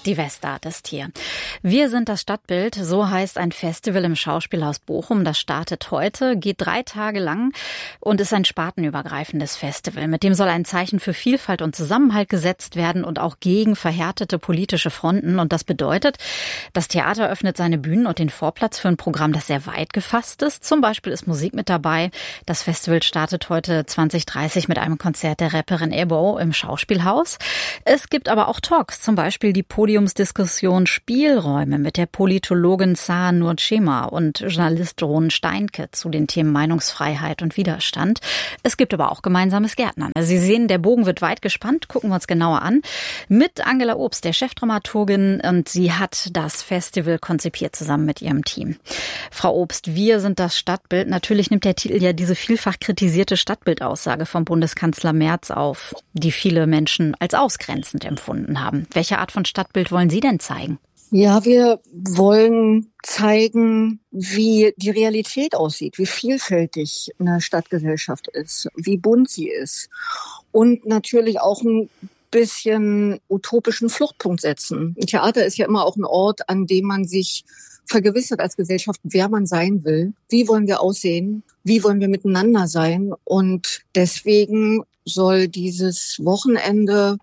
Die Westart ist hier. Wir sind das Stadtbild, so heißt ein Festival im Schauspielhaus Bochum. Das startet heute, geht 3 Tage lang und ist ein spartenübergreifendes Festival. Mit dem soll ein Zeichen für Vielfalt und Zusammenhalt gesetzt werden und auch gegen verhärtete politische Fronten. Und das bedeutet, das Theater öffnet seine Bühnen und den Vorplatz für ein Programm, das sehr weit gefasst ist. Zum Beispiel ist Musik mit dabei. Das Festival startet heute 20:30 mit einem Konzert der Rapperin Ebo im Schauspielhaus. Es gibt aber auch Talks, zum Beispiel die Podiumsdiskussion Spielräume mit der Politologin Saha Nurchema und Journalist Ron Steinke zu den Themen Meinungsfreiheit und Widerstand. Es gibt aber auch gemeinsames Gärtnern. Sie sehen, der Bogen wird weit gespannt. Gucken wir uns genauer an. Mit Angela Obst, der Chefdramaturgin, und sie hat das Festival konzipiert zusammen mit ihrem Team. Frau Obst, wir sind das Stadtbild. Natürlich nimmt der Titel ja diese vielfach kritisierte Stadtbildaussage vom Bundeskanzler Merz auf, die viele Menschen als ausgrenzend empfunden haben. Welche Art von Stadtbild wollen Sie denn zeigen? Ja, wir wollen zeigen, wie die Realität aussieht, wie vielfältig eine Stadtgesellschaft ist, wie bunt sie ist und natürlich auch ein bisschen utopischen Fluchtpunkt setzen. Ein Theater ist ja immer auch ein Ort, an dem man sich vergewissert als Gesellschaft, wer man sein will. Wie wollen wir aussehen? Wie wollen wir miteinander sein? Und deswegen soll dieses Wochenende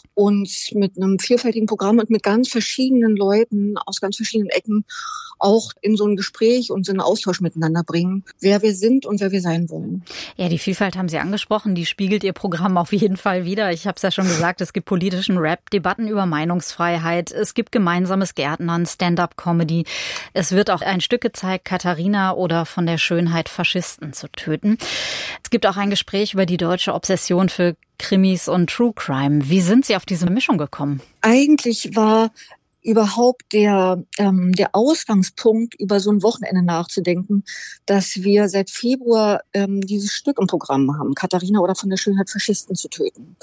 uns mit einem vielfältigen Programm und mit ganz verschiedenen Leuten aus ganz verschiedenen Ecken auch in so ein Gespräch und so einen Austausch miteinander bringen, wer wir sind und wer wir sein wollen. Ja, die Vielfalt haben Sie angesprochen, die spiegelt Ihr Programm auf jeden Fall wider. Ich habe es ja schon gesagt, es gibt politischen Rap, Debatten über Meinungsfreiheit, es gibt gemeinsames Gärtnern, Stand-up-Comedy. Es wird auch ein Stück gezeigt, Katharina oder von der Schönheit Faschisten zu töten. Es gibt auch ein Gespräch über die deutsche Obsession für Krimis und True Crime. Wie sind Sie auf diese Mischung gekommen? Eigentlich war überhaupt der Ausgangspunkt, über so ein Wochenende nachzudenken, dass wir seit Februar dieses Stück im Programm haben, Katharina oder von der Schönheit Faschisten zu töten.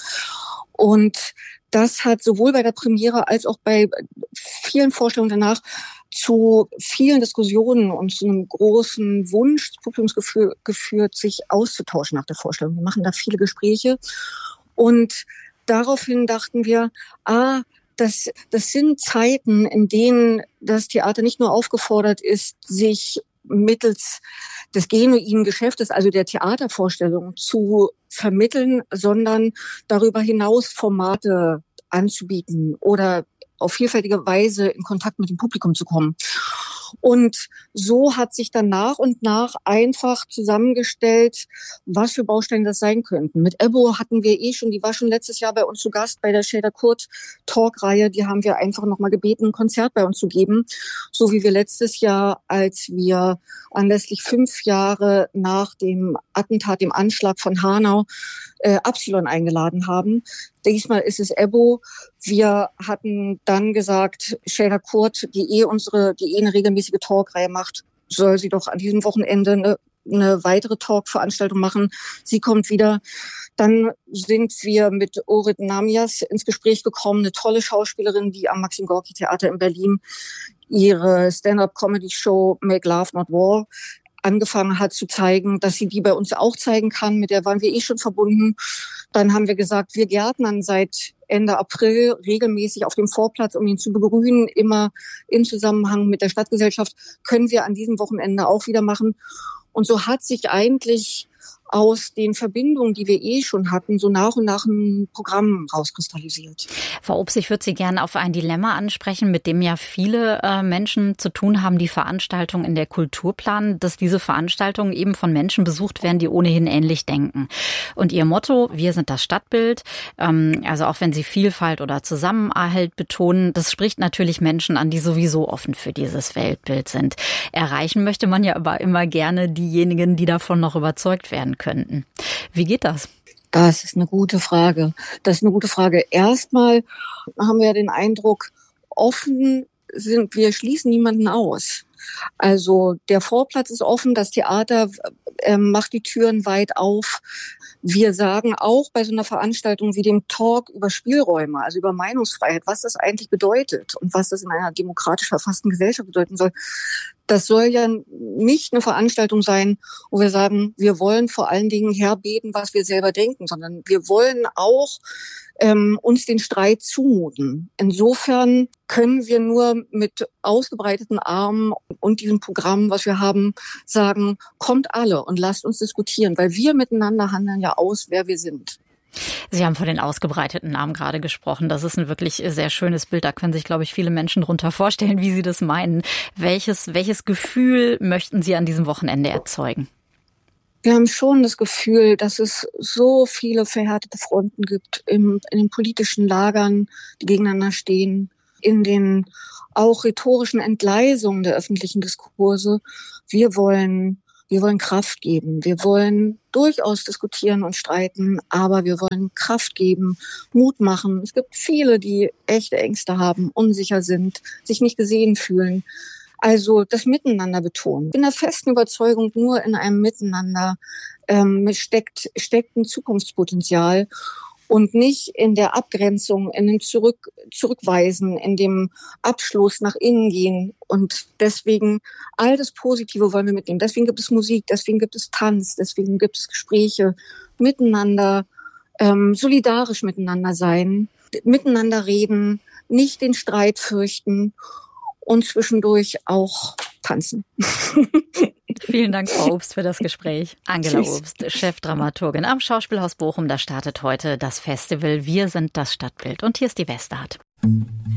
Und das hat sowohl bei der Premiere als auch bei vielen Vorstellungen danach zu vielen Diskussionen und zu einem großen Wunsch des Publikums geführt, sich auszutauschen nach der Vorstellung. Wir machen da viele Gespräche und daraufhin dachten wir, das sind Zeiten, in denen das Theater nicht nur aufgefordert ist, sich mittels des genuinen Geschäftes, also der Theatervorstellung, zu vermitteln, sondern darüber hinaus Formate anzubieten oder auf vielfältige Weise in Kontakt mit dem Publikum zu kommen. Und so hat sich dann nach und nach einfach zusammengestellt, was für Bausteine das sein könnten. Mit Ebo hatten wir die war schon letztes Jahr bei uns zu Gast bei der Shader Kurt Talkreihe. Die haben wir einfach nochmal gebeten, ein Konzert bei uns zu geben. So wie wir letztes Jahr, als wir anlässlich 5 Jahre nach dem Attentat, dem Anschlag von Hanau, Absilon eingeladen haben. Diesmal ist es Ebo. Wir hatten dann gesagt, Shader Kurt, die eine regelmäßige Talkreihe macht, soll sie doch an diesem Wochenende eine weitere Talkveranstaltung machen. Sie kommt wieder. Dann sind wir mit Orit Namias ins Gespräch gekommen, eine tolle Schauspielerin, die am Maxim Gorki Theater in Berlin ihre Stand-up-Comedy-Show Make Love Not War angefangen hat zu zeigen, dass sie die bei uns auch zeigen kann. Mit der waren wir schon verbunden. Dann haben wir gesagt, wir gärtnern seit Ende April regelmäßig auf dem Vorplatz, um ihn zu begrünen, immer im Zusammenhang mit der Stadtgesellschaft, können wir an diesem Wochenende auch wieder machen. Und so hat sich eigentlich aus den Verbindungen, die wir schon hatten, so nach und nach ein Programm rauskristallisiert. Frau Obst, ich würde Sie gerne auf ein Dilemma ansprechen, mit dem ja viele Menschen zu tun haben, die Veranstaltungen in der Kultur planen, dass diese Veranstaltungen eben von Menschen besucht werden, die ohnehin ähnlich denken. Und Ihr Motto, wir sind das Stadtbild, also auch wenn Sie Vielfalt oder Zusammenhalt betonen, das spricht natürlich Menschen an, die sowieso offen für dieses Weltbild sind. Erreichen möchte man ja aber immer gerne diejenigen, die davon noch überzeugt werden könnten. Wie geht das? Das ist eine gute Frage. Erstmal haben wir den Eindruck, wir schließen niemanden aus. Also der Vorplatz ist offen, das Theater macht die Türen weit auf. Wir sagen auch bei so einer Veranstaltung wie dem Talk über Spielräume, also über Meinungsfreiheit, was das eigentlich bedeutet und was das in einer demokratisch verfassten Gesellschaft bedeuten soll. Das soll ja nicht eine Veranstaltung sein, wo wir sagen, wir wollen vor allen Dingen herbeten, was wir selber denken, sondern wir wollen auch uns den Streit zumuten. Insofern können wir nur mit ausgebreiteten Armen und diesem Programm, was wir haben, sagen, kommt alle und lasst uns diskutieren, weil wir miteinander handeln ja aus, wer wir sind. Sie haben von den ausgebreiteten Armen gerade gesprochen. Das ist ein wirklich sehr schönes Bild. Da können sich, glaube ich, viele Menschen drunter vorstellen, wie Sie das meinen. Welches Gefühl möchten Sie an diesem Wochenende erzeugen? Wir haben schon das Gefühl, dass es so viele verhärtete Fronten gibt in den politischen Lagern, die gegeneinander stehen, in den auch rhetorischen Entgleisungen der öffentlichen Diskurse. Wir wollen Kraft geben. Wir wollen durchaus diskutieren und streiten, aber wir wollen Kraft geben, Mut machen. Es gibt viele, die echte Ängste haben, unsicher sind, sich nicht gesehen fühlen. Also das Miteinander betonen. Ich bin der festen Überzeugung, nur in einem Miteinander steckt ein Zukunftspotenzial und nicht in der Abgrenzung, in dem Zurückweisen, in dem Abschluss nach innen gehen. Und deswegen all das Positive wollen wir mitnehmen. Deswegen gibt es Musik, deswegen gibt es Tanz, deswegen gibt es Gespräche miteinander, solidarisch miteinander sein, miteinander reden, nicht den Streit fürchten und zwischendurch auch tanzen. Vielen Dank, Frau Obst, für das Gespräch. Angela Obst, Chefdramaturgin am Schauspielhaus Bochum. Da startet heute das Festival Wir sind das Stadtbild. Und hier ist die Westart.